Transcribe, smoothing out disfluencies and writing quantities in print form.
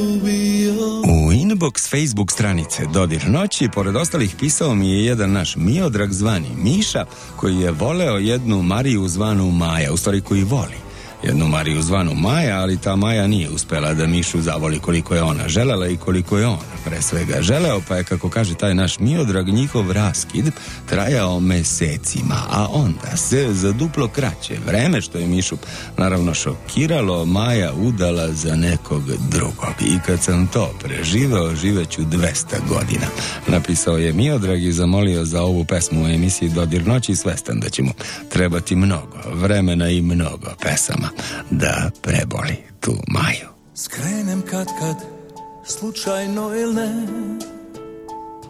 U inbox Facebook stranice Dodir noći, pored ostalih pisao mi je jedan naš Miodrag zvani Miša, koji je voleo jednu Mariju zvanu Maja, u stvari koji voli jednu Mariju zvanu Maja, ali ta Maja nije uspela da Mišu zavoli koliko je ona želela i koliko je on pre svega želeo, pa je, kako kaže taj naš Miodrag, njihov raskid trajao mesecima, a onda se za duplo kraće vreme, što je Mišu naravno šokiralo, Maja udala za nekog drugog. I kad sam to preživeo, živeću 200 godina. Napisao je Miodrag i zamolio za ovu pesmu u emisiji Dodir noći, svestan da će mu trebati mnogo vremena i mnogo pesama da preboli tu Maju. Skrenem kad slučajno ili ne,